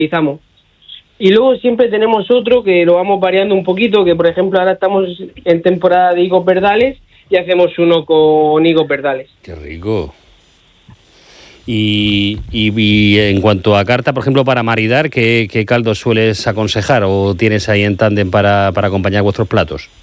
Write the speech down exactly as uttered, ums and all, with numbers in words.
utilizamos. Y luego siempre tenemos otro que lo vamos variando un poquito, que por ejemplo ahora estamos en temporada de higos verdales y hacemos uno con higos verdales. ¡Qué rico! Y, y, y en cuanto a carta, por ejemplo, para maridar, ¿qué, qué caldo sueles aconsejar o tienes ahí en tándem para, para acompañar vuestros platos?